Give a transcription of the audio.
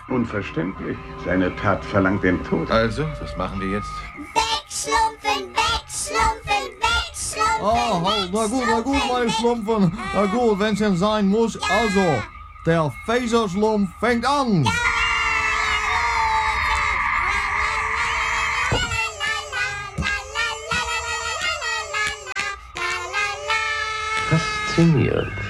Unverständlich. Seine Tat verlangt den Tod. Also, was machen wir jetzt? Wegschlumpfen, wegschlumpfen, wegschlumpfen. Na gut, meine Schlumpfen. Na gut, wenn's denn sein muss. Also, der Faserschlumpf fängt an. Faszinierend.